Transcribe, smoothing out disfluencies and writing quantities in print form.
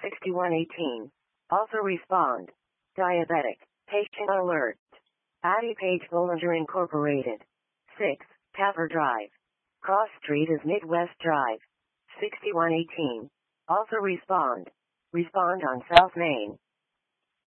6118. Also respond. Diabetic. Patient alert. Addie Page Bollinger Incorporated. 6. Tapper Drive. Cross Street is Midwest Drive. 6118. Also respond. Respond on South Main.